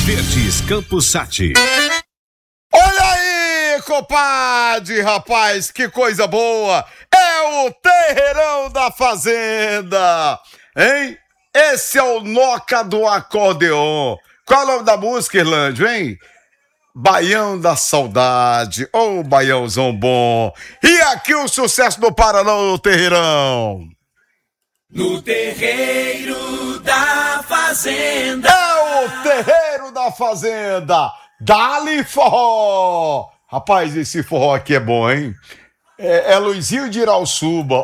Verdes Campos Sati. Olha aí, compadre, rapaz, que coisa boa! É o Terreirão da Fazenda, hein? Esse é o Noca do Acordeon. Qual é o nome da música, Irlândio, hein? Baião da Saudade, ô baiãozão bom. E aqui o sucesso do Paraná, o Terreirão. No terreiro da fazenda. É o Terreiro da Fazenda. Dali forró. Rapaz, esse forró aqui é bom, hein? É Luizinho de Irauçuba.